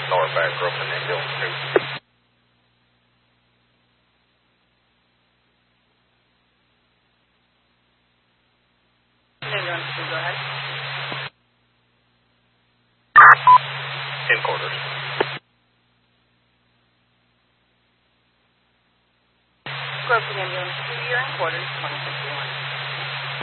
Northback, Brooklyn, ambulance 2. Ambulance 2, go ahead. In quarters. Brooklyn ambulance 2, you're in quarters, 2051.